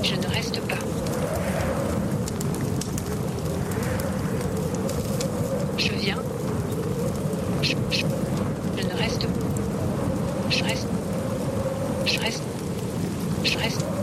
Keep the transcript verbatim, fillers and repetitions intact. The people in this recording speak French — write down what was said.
Je ne reste pas. Je viens. Je, je, je ne reste. Je reste. Je reste. Je reste.